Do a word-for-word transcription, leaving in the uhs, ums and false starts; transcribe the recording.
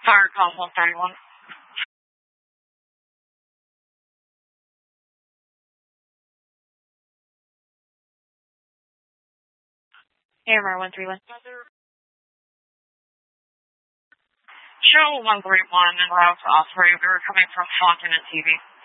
Fire call one thirty-one. Hammer one three one. Show one three one and route operator coming from Fontaine and T V.